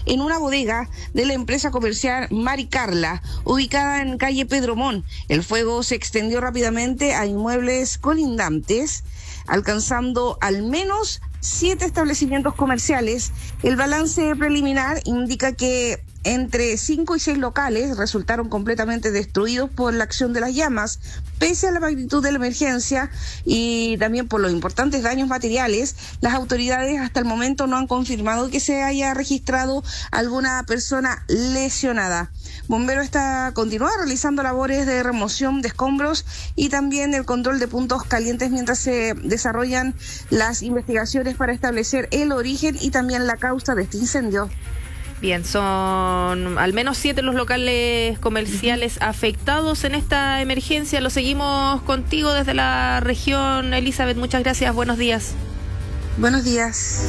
en una bodega de la empresa comercial Mari Carla, ubicada en calle Pedro Montt. El fuego se extendió rápidamente a inmuebles colindantes, alcanzando al menos 7 establecimientos comerciales. El balance preliminar indica que entre 5 y 6 locales resultaron completamente destruidos por la acción de las llamas. Pese a la magnitud de la emergencia y también por los importantes daños materiales, las autoridades hasta el momento no han confirmado que se haya registrado alguna persona lesionada. Bomberos continúa realizando labores de remoción de escombros y también el control de puntos calientes mientras se desarrollan las investigaciones para establecer el origen y también la causa de este incendio. Bien, son al menos 7 los locales comerciales afectados en esta emergencia. Lo seguimos contigo desde la región, Elizabeth. Muchas gracias. Buenos días. Buenos días.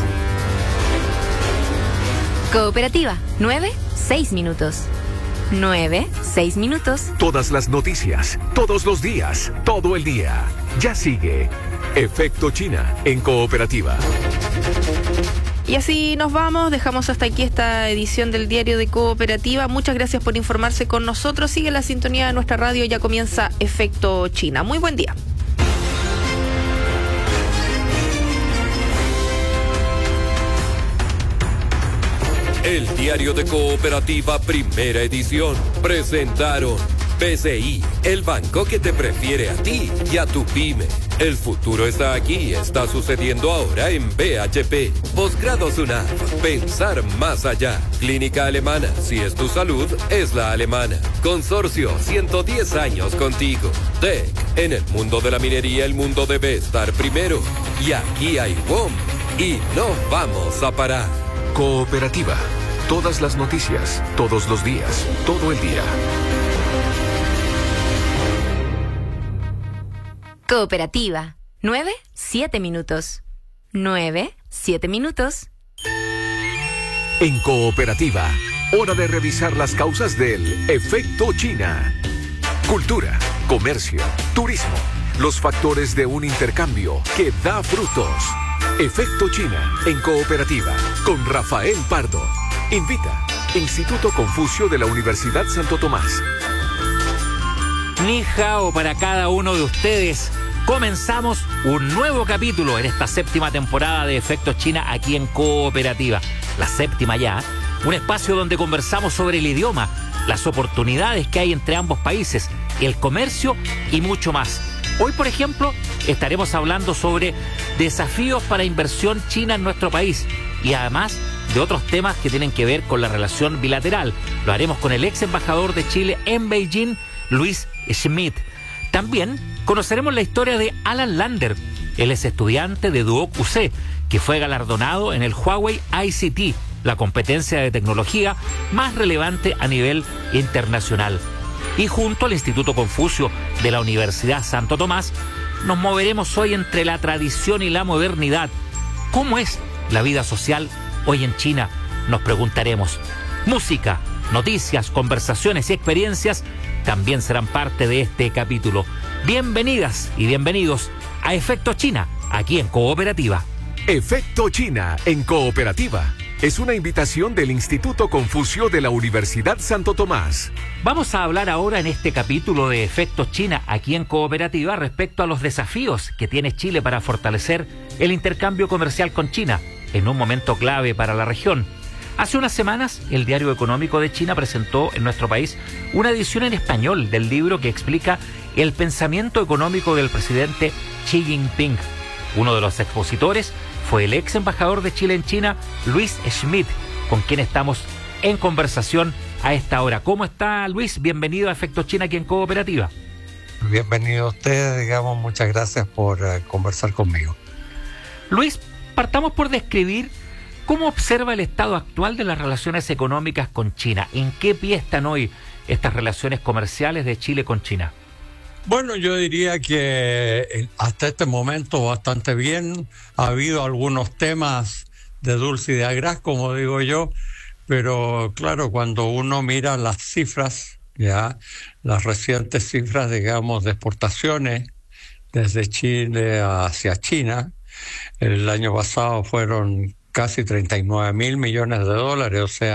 Cooperativa, 9-6 minutos. 9-6 minutos. Todas las noticias, todos los días, todo el día. Ya sigue Efecto China en Cooperativa. Y así nos vamos, dejamos hasta aquí esta edición del Diario de Cooperativa. Muchas gracias por informarse con nosotros. Sigue la sintonía de nuestra radio, ya comienza Efecto China. Muy buen día. El Diario de Cooperativa, primera edición. Presentaron BCI, el banco que te prefiere a ti y a tu pyme. El futuro está aquí, está sucediendo ahora en BHP. Posgrados UNAV, pensar más allá. Clínica Alemana, si es tu salud, es la alemana. Consorcio, 110 años contigo. TEC, en el mundo de la minería el mundo debe estar primero. Y aquí hay WOM, y no vamos a parar. Cooperativa, todas las noticias, todos los días, todo el día. Cooperativa, 9-7 minutos. 9-7 minutos. En Cooperativa, hora de revisar las causas del Efecto China. Cultura, comercio, turismo, los factores de un intercambio que da frutos. Efecto China en Cooperativa, con Rafael Pardo. Invita Instituto Confucio de la Universidad Santo Tomás. Ni hao para cada uno de ustedes. Comenzamos un nuevo capítulo en esta 7ª temporada de Efecto China aquí en Cooperativa. La 7ª ya, un espacio donde conversamos sobre el idioma, las oportunidades que hay entre ambos países, el comercio y mucho más. Hoy, por ejemplo, estaremos hablando sobre desafíos para inversión china en nuestro país y además de otros temas que tienen que ver con la relación bilateral. Lo haremos con el ex embajador de Chile en Beijing, Luis Schmidt. También conoceremos la historia de Alan Lander. Él es estudiante de Duoc UC, que fue galardonado en el Huawei ICT, la competencia de tecnología más relevante a nivel internacional. Y junto al Instituto Confucio de la Universidad Santo Tomás, nos moveremos hoy entre la tradición y la modernidad. ¿Cómo es la vida social hoy en China? Nos preguntaremos. Música, noticias, conversaciones y experiencias también serán parte de este capítulo. Bienvenidas y bienvenidos a Efecto China, aquí en Cooperativa. Efecto China en Cooperativa es una invitación del Instituto Confucio de la Universidad Santo Tomás. Vamos a hablar ahora en este capítulo de Efecto China aquí en Cooperativa respecto a los desafíos que tiene Chile para fortalecer el intercambio comercial con China en un momento clave para la región. Hace unas semanas, el Diario Económico de China presentó en nuestro país una edición en español del libro que explica el pensamiento económico del presidente Xi Jinping. Uno de los expositores fue el ex embajador de Chile en China, Luis Schmidt, con quien estamos en conversación a esta hora. ¿Cómo está, Luis? Bienvenido a Efecto China aquí en Cooperativa. Bienvenido a ustedes, muchas gracias por conversar conmigo. Luis, partamos por describir cómo observa el estado actual de las relaciones económicas con China. ¿En qué pie están hoy estas relaciones comerciales de Chile con China? Bueno, yo diría que hasta este momento bastante bien. Ha habido algunos temas de dulce y de agraz, como digo yo, pero claro, cuando uno mira las cifras, ya las recientes cifras, de exportaciones desde Chile hacia China, el año pasado fueron casi 39.000 millones de dólares, o sea,